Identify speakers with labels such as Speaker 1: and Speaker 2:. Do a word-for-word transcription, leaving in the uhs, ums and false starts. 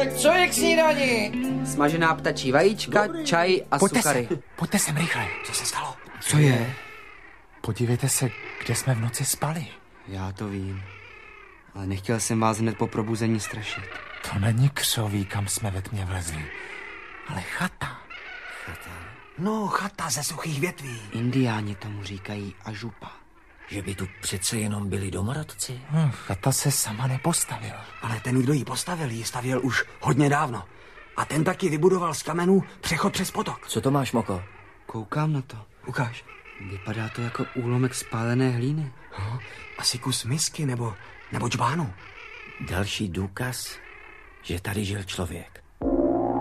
Speaker 1: Tak co je k snídani?
Speaker 2: Smažená ptačí vajíčka, Dobrý. čaj a
Speaker 3: pojďte
Speaker 2: sukary.
Speaker 3: Se, pojďte sem rychle. Co se stalo?
Speaker 2: Co je?
Speaker 3: Podívejte se, kde jsme v noci spali.
Speaker 2: Já to vím. Ale nechtěl jsem vás hned po probuzení strašit.
Speaker 3: To není křoví, kam jsme ve tmě vlezli. Ale chata.
Speaker 2: Chata?
Speaker 4: No, chata ze suchých větví.
Speaker 2: Indiáni tomu říkají ažupa.
Speaker 1: Že by tu přece jenom byli domorodci.
Speaker 3: Hm, chata se sama nepostavila.
Speaker 4: Ale ten, kdo ji postavil, ji stavěl už hodně dávno. A ten taky vybudoval z kamenů přechod přes potok.
Speaker 1: Co to máš, Moko?
Speaker 2: Koukám na to.
Speaker 4: Ukáž.
Speaker 2: Vypadá to jako úlomek spálené hlíny.
Speaker 4: No, asi kus misky nebo, nebo džbánu.
Speaker 1: Další důkaz, že tady žil člověk.